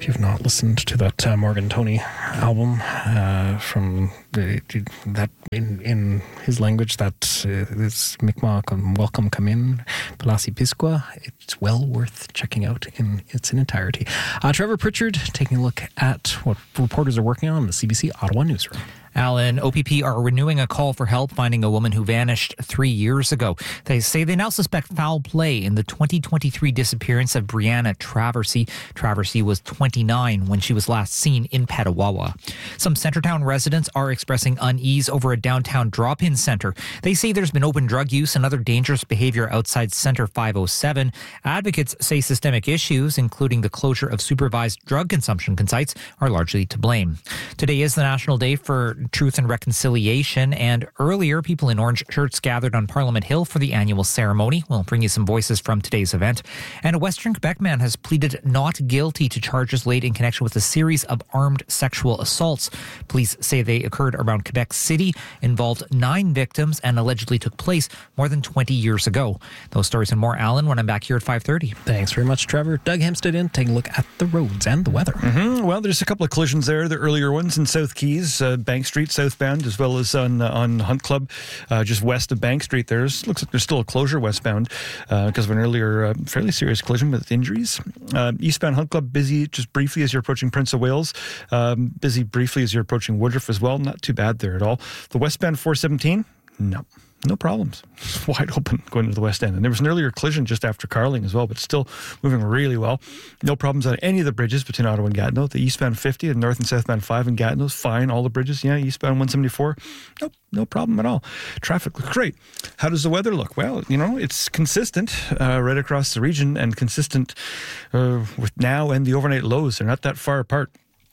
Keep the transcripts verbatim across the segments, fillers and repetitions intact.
If you've not listened to that uh, Morgan Toney album uh, from the, that in in his language, that uh, is Mi'kmaq, welcome, come in, Palasi Pisqua, it's well worth checking out in its entirety. Uh, Trevor Pritchard taking a look at what reporters are working on in the C B C Ottawa newsroom. Alan, O P P are renewing a call for help finding a woman who vanished three years ago. They say they now suspect foul play in the twenty twenty-three disappearance of Brianna Traversey. Traversey was twenty-nine when she was last seen in Petawawa. Some Centretown residents are expressing unease over a downtown drop-in centre. They say there's been open drug use and other dangerous behaviour outside Centre five oh seven. Advocates say systemic issues, including the closure of supervised drug consumption sites, are largely to blame. Today is the National Day for Truth and Reconciliation, and earlier people in orange shirts gathered on Parliament Hill for the annual ceremony. We'll bring you some voices from today's event. And a Western Quebec man has pleaded not guilty to charges laid in connection with a series of armed sexual assaults. Police say they occurred around Quebec City, involved nine victims, and allegedly took place more than twenty years ago. Those stories and more, Alan, when I'm back here at five thirty. Thanks very much, Trevor. Doug Hempstead in, taking a look at the roads and the weather. Mm-hmm. Well, there's a couple of collisions there. The earlier ones in South Keys, uh, Bank Street southbound, as well as on uh, on Hunt Club, uh, just west of Bank Street. There's looks like there's still a closure westbound uh, because of an earlier uh, fairly serious collision with injuries. Uh, eastbound Hunt Club busy just briefly as you're approaching Prince of Wales. Um, busy briefly as you're approaching Woodruff as well. Not too bad there at all. The westbound four seventeen, no. No problems. It's wide open going to the west end. And there was an earlier collision just after Carling as well, but still moving really well. No problems on any of the bridges between Ottawa and Gatineau. The eastbound fifty, the north and southbound five in Gatineau's fine. All the bridges, yeah. Eastbound one seventy-four, nope, no problem at all. Traffic looks great. How does the weather look? Well, you know, it's consistent uh, right across the region and consistent uh, with now and the overnight lows. They're not that far apart.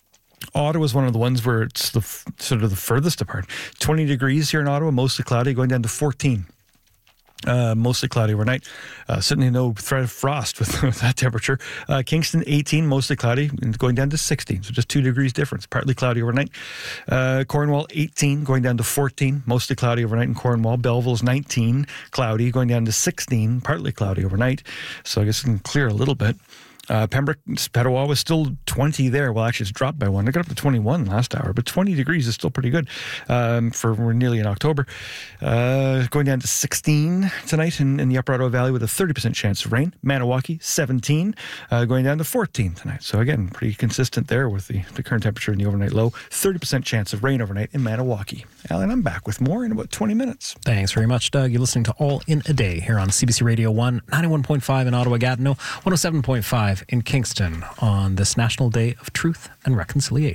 Ottawa is one of the ones where it's the f- sort of the furthest apart. twenty degrees here in Ottawa, mostly cloudy, going down to fourteen. Uh, mostly cloudy overnight. Uh, certainly no threat of frost with, with that temperature. Uh, Kingston, eighteen, mostly cloudy, and going down to sixteen. So just two degrees difference. Partly cloudy overnight. Uh, Cornwall, eighteen, going down to fourteen. Mostly cloudy overnight in Cornwall. Belleville's nineteen, cloudy, going down to sixteen. Partly cloudy overnight. So I guess it can clear a little bit. Uh, Pembroke, Petawawa was still twenty there. Well, actually, it's dropped by one. It got up to twenty-one last hour, but twenty degrees is still pretty good um, for we're nearly in October. Uh, going down to sixteen tonight in, in the Upper Ottawa Valley with a thirty percent chance of rain. Maniwaki, seventeen, uh, going down to fourteen tonight. So again, pretty consistent there with the, the current temperature and the overnight low. thirty percent chance of rain overnight in Maniwaki. Alan, I'm back with more in about twenty minutes. Thanks very much, Doug. You're listening to All in a Day here on C B C Radio one, ninety-one point five in Ottawa, Gatineau, one oh seven point five in Kingston on this National Day of Truth and Reconciliation.